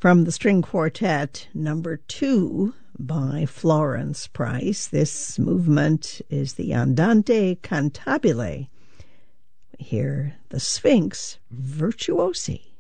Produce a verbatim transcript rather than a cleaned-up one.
From the string quartet number two by Florence Price, this movement is the Andante Cantabile. We hear the Sphinx Virtuosi.